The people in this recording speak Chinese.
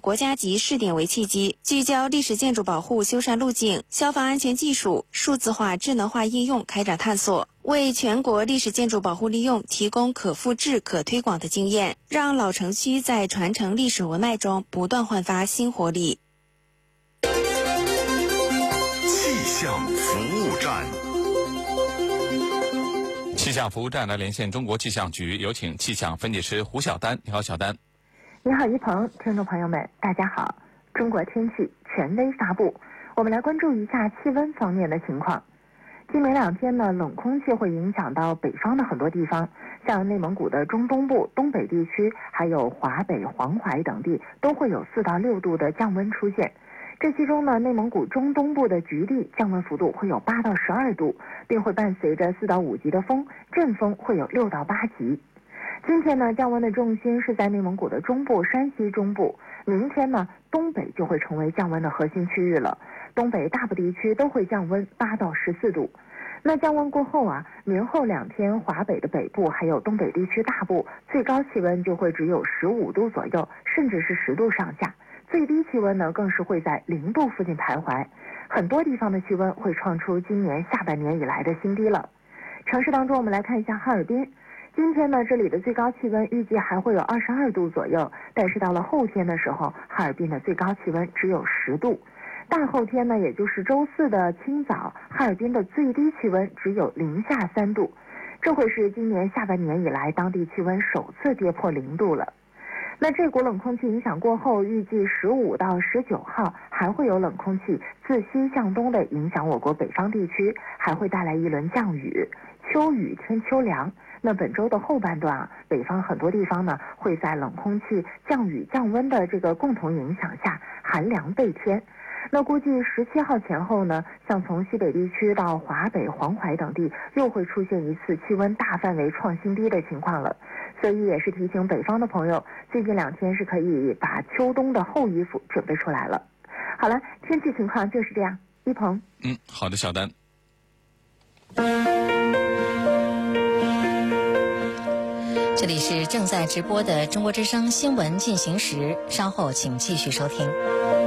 国家级试点为契机，聚焦历史建筑保护修缮路径、消防安全技术、数字化、智能化应用开展探索，为全国历史建筑保护利用提供可复制、可推广的经验，让老城区在传承历史文脉中不断焕发新活力。 气象服务站。 气象服务站来连线中国气象局，有请气象分解师胡晓丹。你好，小丹。 你好，一鹏，听众朋友们，大家好。中国天气权威发布，我们来关注一下气温方面的情况。今明两天呢，冷空气会影响到北方的很多地方，像内蒙古的中东部、东北地区，还有华北、黄淮等地，都会有4到6度的降温出现。这其中呢，内蒙古中东部的局地降温幅度会有8到12度，并会伴随着4到5级的风，阵风会有6到8级。今天呢，降温的重心是在内蒙古的中部、山西中部。明天呢，东北就会成为降温的核心区域了，东北大部地区都会降温8到14度。那降温过后啊，明后2天华北的北部还有东北地区大部最高气温就会只有15度左右，甚至是10度上下。最低气温呢，更是会在0度附近徘徊，很多地方的气温会创出今年下半年以来的新低了。城市当中，我们来看一下哈尔滨。今天呢，这里的最高气温预计还会有22度左右，但是到了后天的时候，哈尔滨的最高气温只有10度。大后天呢，也就是周4的清早，哈尔滨的最低气温只有零下3度，这会是今年下半年以来当地气温首次跌破0度了。那这股冷空气影响过后，预计15到19号还会有冷空气自西向东的影响我国北方地区，还会带来一轮降雨，秋雨添秋凉。那本周的后半段啊，北方很多地方呢会在冷空气、降雨、降温的这个共同影响下，寒凉倍添。那估计17号前后呢，像从西北地区到华北、黄淮等地，又会出现一次气温大范围创新低的情况了。所以也是提醒北方的朋友，最近2天是可以把秋冬的厚衣服准备出来了。好了，天气情况就是这样。一鹏， 好的，小丹。 这里是正在直播的中国之声新闻进行时，稍后请继续收听。